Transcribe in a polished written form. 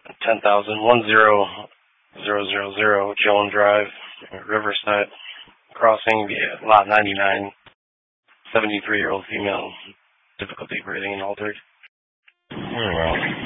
10,010,000 Joan Drive, Riverside Crossing via Lot 99. 73-year-old female, difficulty breathing and altered. Very well.